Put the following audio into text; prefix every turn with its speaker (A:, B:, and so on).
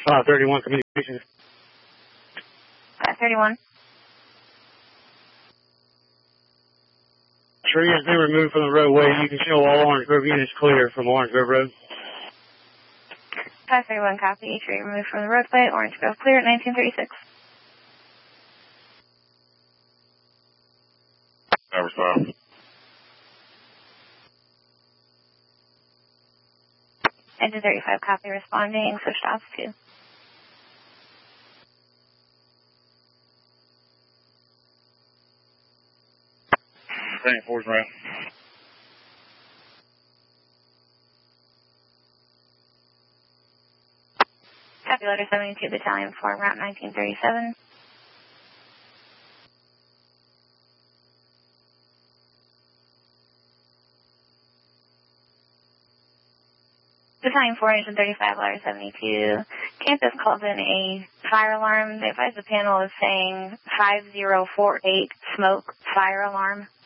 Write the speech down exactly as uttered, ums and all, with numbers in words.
A: five thirty-one communications.
B: five thirty-one.
A: Tree has been removed from the roadway. You can show all Orange Grove units clear from Orange Grove Road.
B: five thirty-one, copy. Tree removed from the roadway. Orange Grove clear at nineteen thirty-six.
C: Number five.
B: Engine thirty-five, copy. Responding. Switched off to.
C: Training force route.
B: Copy letter seventy-two, Battalion four, route nineteen thirty-seven. Battalion four, Engine thirty-five, letter seventy-two. Campus calls in a fire alarm. They advise the panel is saying five zero four eight smoke fire alarm.